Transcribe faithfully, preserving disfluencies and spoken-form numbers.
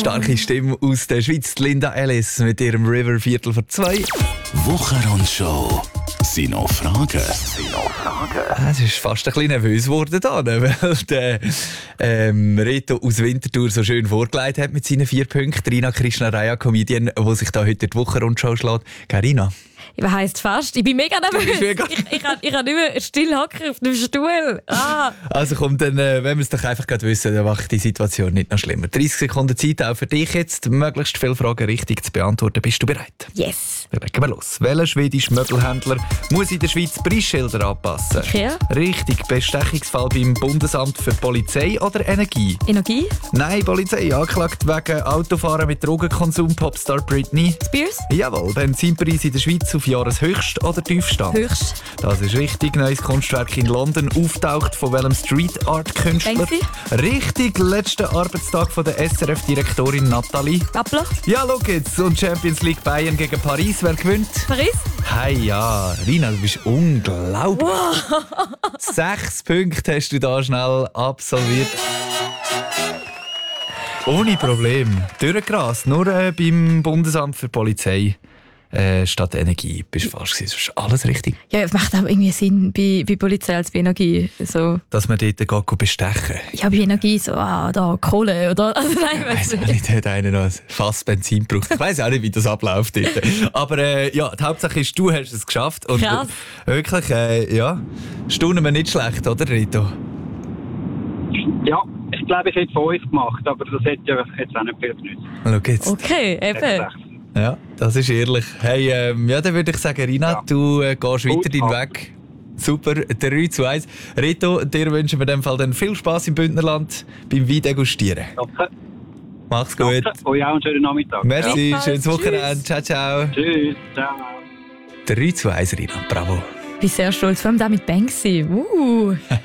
starke Stimme aus der Schweiz, Linda Ellis mit ihrem River Viertel vor zwei. Wochenrundschau. Sind noch Fragen? Sind noch Fragen? Es ist fast ein bisschen nervös geworden, da, weil der ähm, Reto aus Winterthur so schön vorgelegt hat mit seinen vier Punkten. Rina Krishna Raya, Comedian, die sich da heute die Wochenrundschau schlägt. Carina. Was heisst fast? Ich bin mega nervös. Mega. Ich, ich, kann, ich kann nicht mehr still hocken auf dem Stuhl. Ah. Also komm, dann, äh, wenn wir es doch einfach gerade wissen, dann macht die Situation nicht noch schlimmer. dreißig Sekunden Zeit auch für dich jetzt, möglichst viele Fragen richtig zu beantworten. Bist du bereit? Yes. Dann legen wir los. Welcher schwedische Möbelhändler muss in der Schweiz Preisschilder anpassen? Ikea. Richtig. Bestechungsfall beim Bundesamt für Polizei oder Energie? Energie. Nein, Polizei angeklagt wegen Autofahren mit Drogenkonsum. Popstar Britney. Spears. Jawohl, Benzinpreis in der Schweiz auf Jahreshöchst oder Tiefstand? Höchst. Das ist richtig. Neues Kunstwerk in London auftaucht von welchem Street Art Künstler? Banksy. Richtig. Letzter Arbeitstag von der S R F-Direktorin Nathalie. Appler. Ja, schau jetzt. Und Champions League Bayern gegen Paris. Wer gewinnt? Paris. Hey, ja. Rina, du bist unglaublich. Wow. Sechs Punkte hast du da schnell absolviert. Ohne Problem. Durchgerast. Nur äh, beim Bundesamt für Polizei. Äh, statt Energie bist du fast gewesen. Das ist alles richtig. Ja, es macht auch irgendwie Sinn bei, bei Polizei als bei Energie. So. Dass man dort geht bestechen. Ja, bei Energie so, ah, da, Kohle, oder? Also nein, Ich weiss auch nicht, hat einer noch ein Fass Benzin gebraucht. Ich weiss auch nicht, wie das abläuft dort. Aber äh, ja, die Hauptsache ist, du hast es geschafft. Und Krass. Wirklich, äh, ja, staunen wir nicht schlecht, oder Rito? Ja, ich glaube, ich hätte fünf gemacht, aber das hätte ja jetzt auch nicht viel genützt. Schau jetzt. Okay, eben. Ja, das ist ehrlich. Hey, ähm, ja, dann würde ich sagen, Rina, ja. du äh, gehst weiter deinen Weg. Super, drei zu eins. Rito, dir wünschen wir in dem Fall dann viel Spass im Bündnerland beim Weindegustieren. Danke. Mach's gut. Danke. Euch auch einen schönen Nachmittag. Merci, Ja. schönes Tschüss. Wochenende. Ciao, ciao. Tschüss. Ciao. drei zu eins, Rina. Bravo. Ich bin sehr stolz, vor allem da mit Banksy. Uh.